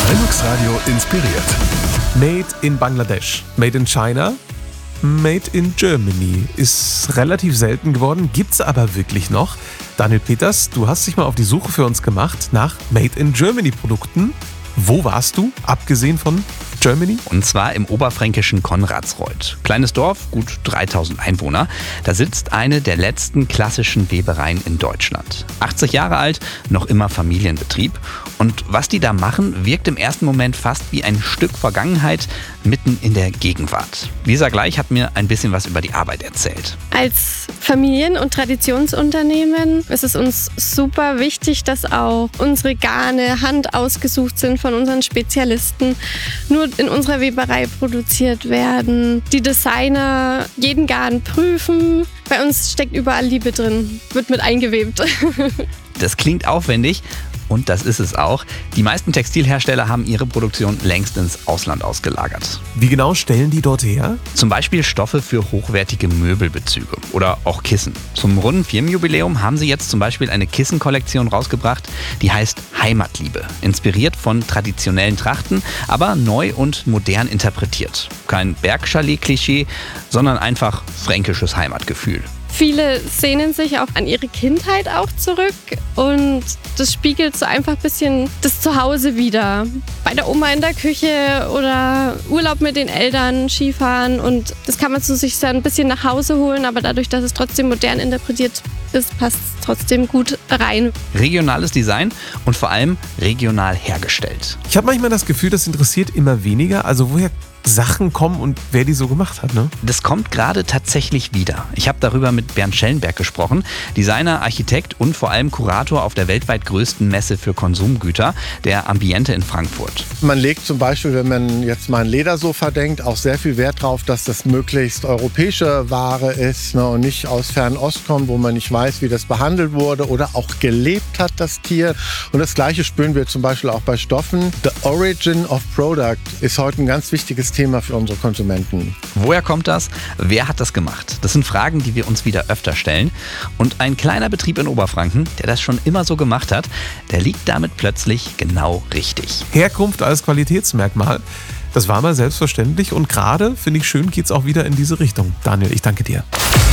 Linux Radio inspiriert. Made in Bangladesch, Made in China, Made in Germany ist relativ selten geworden, gibt's aber wirklich noch. Daniel Peters, du hast dich mal auf die Suche für uns gemacht nach Made in Germany Produkten. Wo warst du, abgesehen von Germany? Und zwar im oberfränkischen Konradsreuth. Kleines Dorf, gut 3000 Einwohner. Da sitzt eine der letzten klassischen Webereien in Deutschland. 80 Jahre alt, noch immer Familienbetrieb. Und was die da machen, wirkt im ersten Moment fast wie ein Stück Vergangenheit mitten in der Gegenwart. Lisa Gleich hat mir ein bisschen was über die Arbeit erzählt. Als Familien- und Traditionsunternehmen ist es uns super wichtig, dass auch unsere Garne handausgesucht sind von unseren Spezialisten, nur in unserer Weberei produziert werden. Die Designer jeden Garn prüfen. Bei uns steckt überall Liebe drin, wird mit eingewebt. Das klingt aufwendig. Und das ist es auch. Die meisten Textilhersteller haben ihre Produktion längst ins Ausland ausgelagert. Wie genau stellen die dort her? Zum Beispiel Stoffe für hochwertige Möbelbezüge oder auch Kissen. Zum runden Firmenjubiläum haben sie jetzt zum Beispiel eine Kissenkollektion rausgebracht, die heißt Heimatliebe. Inspiriert von traditionellen Trachten, aber neu und modern interpretiert. Kein Bergchalet-Klischee, sondern einfach fränkisches Heimatgefühl. Viele sehnen sich auch an ihre Kindheit auch zurück und das spiegelt so einfach ein bisschen das Zuhause wider. Bei der Oma in der Küche oder Urlaub mit den Eltern, Skifahren und das kann man zu sich dann ein bisschen nach Hause holen, aber dadurch, dass es trotzdem modern interpretiert ist, passt es trotzdem gut rein. Regionales Design und vor allem regional hergestellt. Ich habe manchmal das Gefühl, das interessiert immer weniger. Also woher Sachen kommen und wer die so gemacht hat, ne? Das kommt gerade tatsächlich wieder. Ich habe darüber mit Bernd Schellenberg gesprochen, Designer, Architekt und vor allem Kurator auf der weltweit größten Messe für Konsumgüter, der Ambiente in Frankfurt. Man legt zum Beispiel, wenn man jetzt mal ein Ledersofa denkt, auch sehr viel Wert drauf, dass das möglichst europäische Ware ist, ne, und nicht aus Fernost kommt, wo man nicht weiß, wie das behandelt wurde oder auch gelebt hat, das Tier. Und das Gleiche spüren wir zum Beispiel auch bei Stoffen. The Origin of Product ist heute ein ganz wichtiges Thema für unsere Konsumenten. Woher kommt das? Wer hat das gemacht? Das sind Fragen, die wir uns wieder öfter stellen. Und ein kleiner Betrieb in Oberfranken, der das schon immer so gemacht hat, der liegt damit plötzlich genau richtig. Herkunft als Qualitätsmerkmal, das war mal selbstverständlich und gerade, finde ich schön, geht es auch wieder in diese Richtung. Daniel, ich danke dir.